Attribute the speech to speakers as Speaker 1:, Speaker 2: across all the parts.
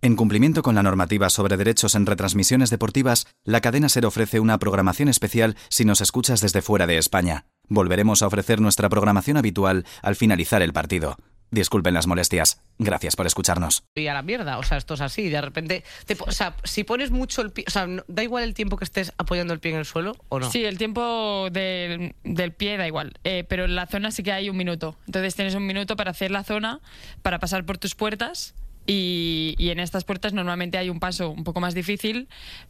Speaker 1: En cumplimiento con la normativa sobre derechos en retransmisiones deportivas, la cadena SER ofrece una programación especial si nos escuchas desde fuera de España. Volveremos a ofrecer nuestra programación habitual al finalizar el partido. Disculpen las molestias. Gracias por escucharnos.
Speaker 2: Y a la mierda, o sea, esto es así, de repente, o sea, si pones mucho el pie, o sea, da igual el tiempo que estés apoyando el pie en el suelo o no.
Speaker 3: Sí, el tiempo del pie da igual, pero en la zona sí que hay 1 minuto. Entonces tienes 1 minuto para hacer la zona, para pasar por tus puertas y en estas puertas normalmente hay un paso un poco más difícil,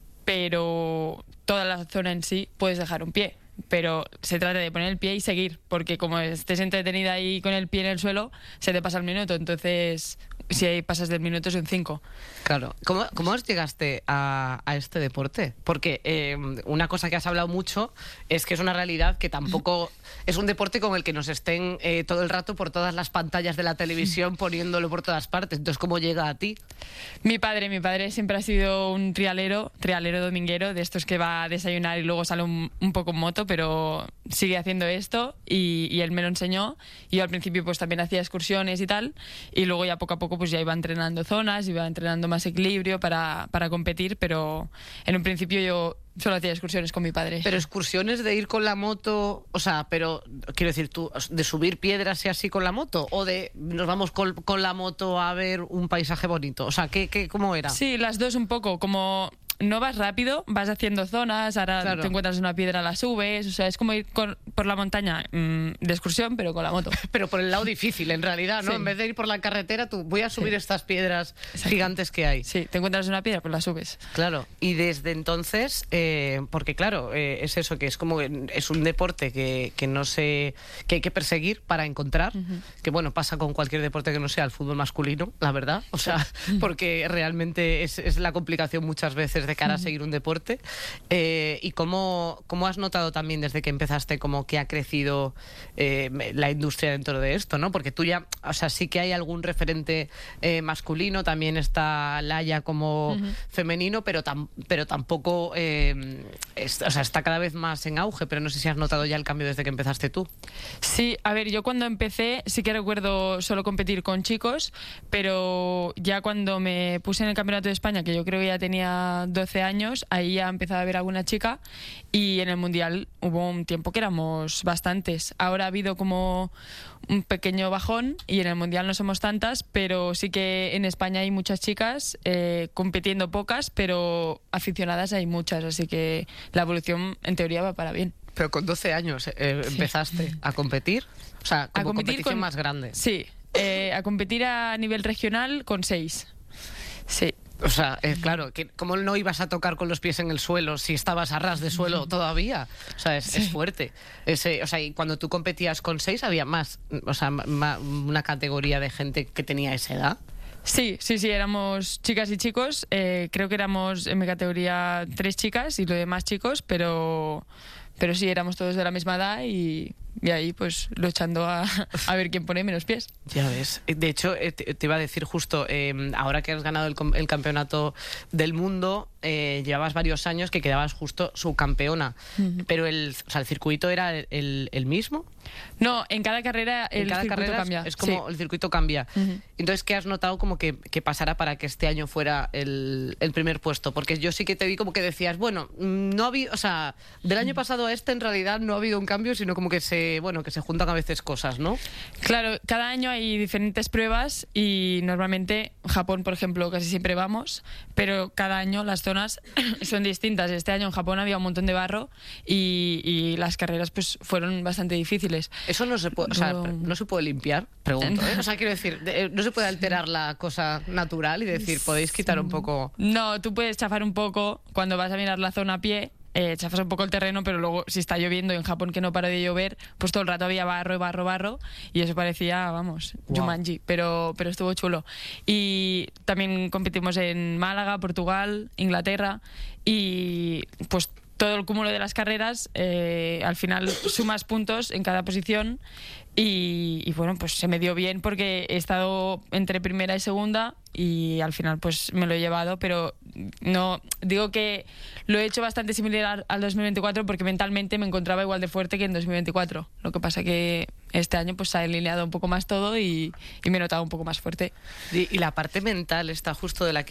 Speaker 3: pero toda la zona en sí puedes dejar un pie. Pero se trata de poner el pie y seguir, porque como estés entretenida ahí con el pie en el suelo, se te pasa el minuto. Entonces, si ahí pasas del minuto son 5.
Speaker 2: Claro. ¿Cómo llegaste a este deporte? Porque una cosa que has hablado mucho es que es una realidad que tampoco es un deporte con el que nos estén todo el rato por todas las pantallas de la televisión poniéndolo por todas partes. Entonces, ¿cómo llega a ti?
Speaker 3: Mi padre siempre ha sido un trialero dominguero, de estos que va a desayunar y luego sale un poco en moto, pero sigue haciendo esto y él me lo enseñó. Y yo al principio pues también hacía excursiones y tal, y luego ya poco a poco pues ya iba entrenando zonas, iba entrenando más equilibrio para competir, pero en un principio yo solo hacía excursiones con mi padre.
Speaker 2: Pero excursiones de ir con la moto, o sea, pero quiero decir, tú, de subir piedras y así con la moto, o de nos vamos con la moto a ver un paisaje bonito, o sea, ¿cómo era?
Speaker 3: Sí, las dos un poco, como no vas rápido, vas haciendo zonas, ahora
Speaker 2: Claro.
Speaker 3: te encuentras una piedra, la subes, o sea, es como ir por la montaña de excursión, pero con la moto.
Speaker 2: Pero por el lado difícil, en realidad, ¿no?
Speaker 3: Sí.
Speaker 2: En vez de ir por la carretera, tú voy a subir
Speaker 3: Sí.
Speaker 2: estas piedras
Speaker 3: Exacto.
Speaker 2: gigantes que hay.
Speaker 3: Sí, te encuentras una piedra, pues la subes.
Speaker 2: Claro, y desde entonces, porque claro, es eso, que es como es un deporte que no sé, que hay que perseguir para encontrar, que bueno, pasa con cualquier deporte que no sea el fútbol masculino, la verdad, o sea, porque realmente es la complicación muchas veces de cara a seguir un deporte. Y cómo has notado también desde que empezaste como que ha crecido la industria dentro de esto, ¿no? Porque tú ya, o sea, sí que hay algún referente masculino, también está Laia como femenino, pero tampoco, o sea, está cada vez más en auge, pero no sé si has notado ya el cambio desde que empezaste tú.
Speaker 3: Sí, a ver, yo cuando empecé sí que recuerdo solo competir con chicos, pero ya cuando me puse en el Campeonato de España, que yo creo que ya tenía 12 años, ahí ya empezaba a ver alguna chica, y en el Mundial hubo un tiempo que éramos bastantes. Ahora ha habido como un pequeño bajón y en el Mundial no somos tantas, pero sí que en España hay muchas chicas, compitiendo pocas, pero aficionadas hay muchas, así que la evolución en teoría va para bien.
Speaker 2: Pero con 12 años empezaste a competir, o sea, como competición más grande.
Speaker 3: Sí, a competir a nivel regional con 6. Sí.
Speaker 2: O sea, claro, ¿cómo no ibas a tocar con los pies en el suelo si estabas a ras de suelo todavía? O sea, es fuerte. O sea, y cuando tú competías con 6 había más, o sea, una categoría de gente que tenía esa edad.
Speaker 3: Sí, éramos chicas y chicos. Creo que éramos en mi categoría 3 chicas y lo demás chicos, pero sí, éramos todos de la misma edad y ahí pues luchando a ver quién pone menos pies.
Speaker 2: Ya ves. De hecho, te iba a decir justo, ahora que has ganado el campeonato del mundo, llevabas varios años que quedabas justo subcampeona, pero el circuito era el mismo.
Speaker 3: No, en cada carrera circuito cambia.
Speaker 2: Es como el circuito cambia. Entonces, ¿qué has notado como que pasara para que este año fuera el primer puesto? Porque yo sí que te vi como que decías, bueno, no había, o sea, del año pasado a este en realidad no ha habido un cambio, sino como que se juntan a veces cosas, ¿no?
Speaker 3: Claro, cada año hay diferentes pruebas y normalmente Japón, por ejemplo, casi siempre vamos, pero cada año las zonas son distintas. Este año en Japón había un montón de barro y las carreras pues fueron bastante difíciles.
Speaker 2: Eso no se puede, o sea, no se puede limpiar, pregunto, ¿eh? O sea, quiero decir, no se puede alterar la cosa natural y decir, podéis quitar un poco.
Speaker 3: No, tú puedes chafar un poco cuando vas a mirar la zona a pie. Chafas un poco el terreno, pero luego si está lloviendo, y en Japón que no para de llover, pues todo el rato había barro y eso parecía, vamos, Jumanji, pero estuvo chulo. Y también competimos en Málaga, Portugal, Inglaterra, y pues todo el cúmulo de las carreras, al final sumas puntos en cada posición y bueno, pues se me dio bien porque he estado entre primera y segunda y al final pues me lo he llevado, pero no digo que lo he hecho bastante similar al 2024 porque mentalmente me encontraba igual de fuerte que en 2024. Lo que pasa que este año pues se ha alineado un poco más todo y me he notado un poco más fuerte.
Speaker 2: Y la parte mental está justo de la que